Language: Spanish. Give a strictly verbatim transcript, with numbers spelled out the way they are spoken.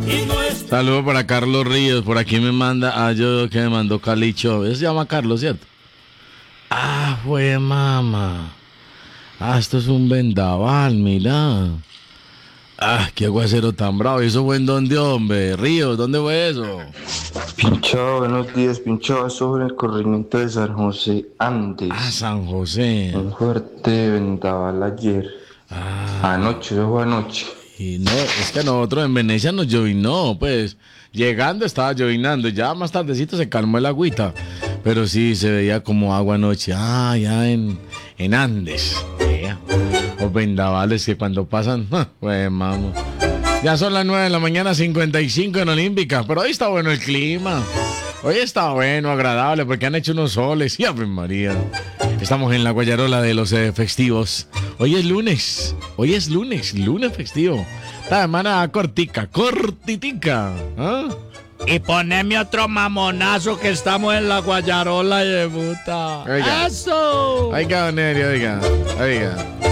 Saludos para Carlos Ríos. Por aquí me manda. Ah, yo que me mandó Calicho. Ese se llama Carlos, ¿cierto? Ah, fue mamá. Ah, esto es un vendaval, mira. Ah, qué aguacero tan bravo. ¿Y eso fue en dónde, hombre? Ríos, ¿dónde fue eso? Pinchado, buenos días, pinchado sobre el corrimiento de San José Andes. Ah, San José. Un fuerte vendaval ayer. Ah. Anoche, eso fue anoche. Y no, es que a nosotros en Venecia nos llovinó, pues. Llegando estaba llovinando. Ya más tardecito se calmó el agüita. Pero sí, se veía como agua anoche. Ah, ya en, en Andes. Yeah. Los vendavales que cuando pasan, pues mamá. Ya son las nueve de la mañana, cincuenta y cinco en Olímpica. Pero hoy está bueno el clima. Hoy está bueno, agradable, porque han hecho unos soles. Y Ave María. Estamos en la guayarola de los eh, festivos. Hoy es lunes. Hoy es lunes, lunes festivo. Esta semana cortica, cortitica. ¿Ah? Y poneme otro mamonazo que estamos en la guayarola de puta. Oiga. ¡Eso! Oiga, Nerio, oiga, oiga.